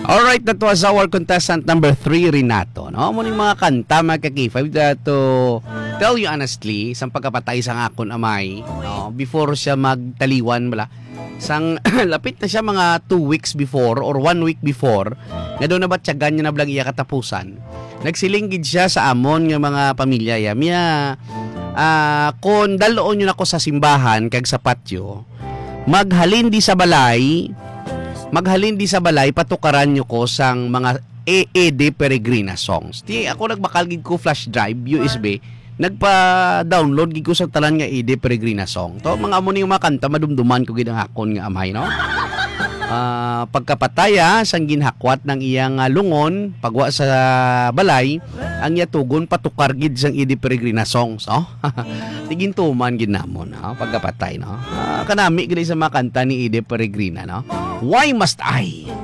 Alright, that was our contestant number 3, Renato. No? Muning mga kanta, mga kaki-5, to tell you honestly, sang pagkapatay sang akon amay, no? Before siya magtaliwan, bala, sang lapit na siya mga 2 weeks before or 1 week before, nga doon na ba tiyagan niya na blang iya katapusan. Nagsilinggid siya sa amon ng mga pamilya ya. Miya, kung daloon yun ako sa simbahan, kag sa patio, maghalin di sa balay, patukaran nyo ko sang mga EED Peregrina songs. Di ako nagbakal gid ko flash drive, USB, nagpa-download gid ko sa talan nga EED Peregrina song. To mga amo ni mga kanta madumduman ko gid ang hakon nga amay, no? Pagkapataya sang ginhakwat ng iyang lungon pagwa sa balay, ang iya tugon patukar gid sang EED Peregrina songs, oh. Tigintuman gid namon, no? Pagkapatay, no? Kanami gid sa mga kanta ni EED Peregrina, no? Why must I?